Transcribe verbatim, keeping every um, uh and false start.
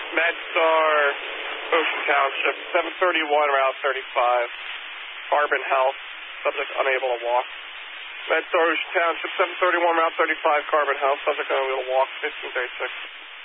MedStar, Ocean Township, seven thirty-one, Route thirty-five. Carbon Health, subject unable to walk. MedStar, Ocean Township, seven thirty-one, Route thirty-five, Carbon Health, subject unable to walk, fifteen thirty-six.